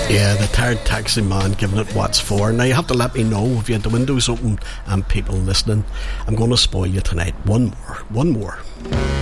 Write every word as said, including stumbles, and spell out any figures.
Yeah, the tired taxi man giving it what's for. Now you have to let me know if you had the windows open and people listening. I'm going to spoil you tonight. One more, one more.